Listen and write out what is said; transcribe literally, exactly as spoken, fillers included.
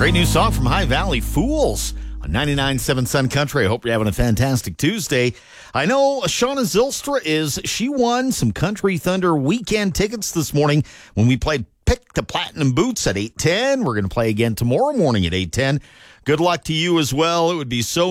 Great new song from High Valley, Fools, on ninety-nine point seven Sun Country. I hope you're having a fantastic Tuesday. I know Shauna Zylstra is, she won some Country Thunder weekend tickets this morning when we played Pick the Platinum Boots at eight ten. We're going to play again tomorrow morning at eight ten. Good luck to you as well. It would be so